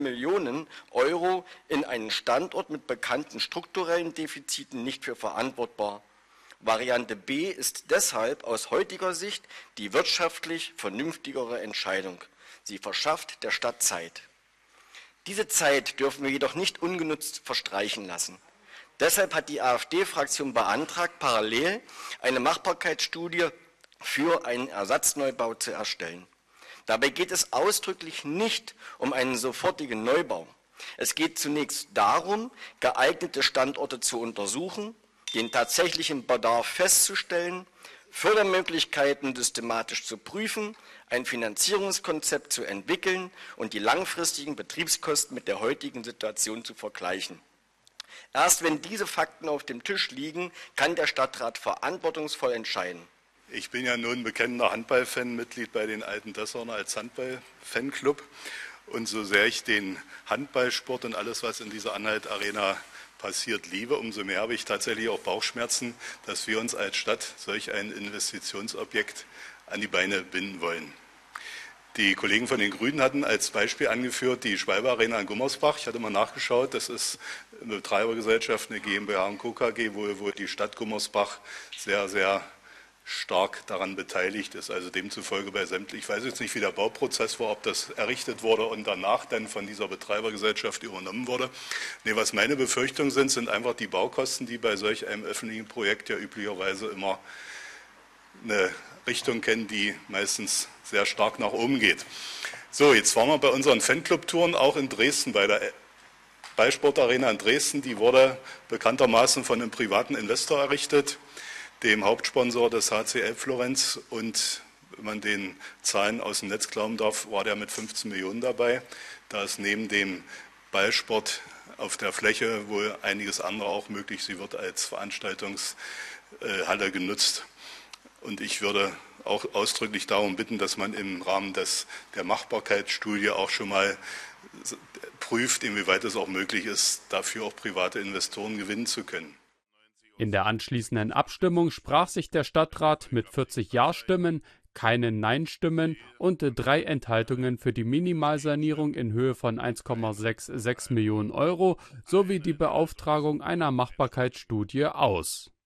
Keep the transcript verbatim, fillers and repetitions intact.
Millionen Euro in einen Standort mit bekannten strukturellen Defiziten nicht für verantwortbar. Variante B ist deshalb aus heutiger Sicht die wirtschaftlich vernünftigere Entscheidung. Sie verschafft der Stadt Zeit. Diese Zeit dürfen wir jedoch nicht ungenutzt verstreichen lassen. Deshalb hat die AfD-Fraktion beantragt, parallel eine Machbarkeitsstudie für einen Ersatzneubau zu erstellen. Dabei geht es ausdrücklich nicht um einen sofortigen Neubau. Es geht zunächst darum, geeignete Standorte zu untersuchen, den tatsächlichen Bedarf festzustellen, Fördermöglichkeiten systematisch zu prüfen, ein Finanzierungskonzept zu entwickeln und die langfristigen Betriebskosten mit der heutigen Situation zu vergleichen. Erst wenn diese Fakten auf dem Tisch liegen, kann der Stadtrat verantwortungsvoll entscheiden. Ich bin ja nun bekennender Handballfan, Mitglied bei den Alten Dessauner als Handball-Fanclub. Und so sehr ich den Handballsport und alles, was in dieser Anhalt-Arena passiert, liebe, umso mehr habe ich tatsächlich auch Bauchschmerzen, dass wir uns als Stadt solch ein Investitionsobjekt an die Beine binden wollen. Die Kollegen von den Grünen hatten als Beispiel angeführt die Schwalbe Arena in Gummersbach. Ich hatte mal nachgeschaut, das ist eine Betreibergesellschaft, eine GmbH und Co. KG, wo, wo die Stadt Gummersbach sehr, sehr stark daran beteiligt ist, also demzufolge bei sämtlich, ich weiß jetzt nicht, wie der Bauprozess war, ob das errichtet wurde und danach dann von dieser Betreibergesellschaft übernommen wurde. Nee, was meine Befürchtungen sind, sind einfach die Baukosten, die bei solch einem öffentlichen Projekt ja üblicherweise immer eine Richtung kennen, die meistens sehr stark nach oben geht. So, jetzt waren wir bei unseren Fanclub-Touren auch in Dresden, bei der Ballsportarena in Dresden. Die wurde bekanntermaßen von einem privaten Investor errichtet, dem Hauptsponsor des H C L Florenz, und wenn man den Zahlen aus dem Netz glauben darf, war der mit fünfzehn Millionen dabei. Da ist neben dem Ballsport auf der Fläche wohl einiges andere auch möglich. Sie wird als Veranstaltungshalle genutzt. Und ich würde auch ausdrücklich darum bitten, dass man im Rahmen des, der Machbarkeitsstudie auch schon mal prüft, inwieweit es auch möglich ist, dafür auch private Investoren gewinnen zu können. In der anschließenden Abstimmung sprach sich der Stadtrat mit vierzig Ja-Stimmen, keinen Nein-Stimmen und drei Enthaltungen für die Minimalsanierung in Höhe von eins Komma sechsundsiebzig Millionen Euro sowie die Beauftragung einer Machbarkeitsstudie aus.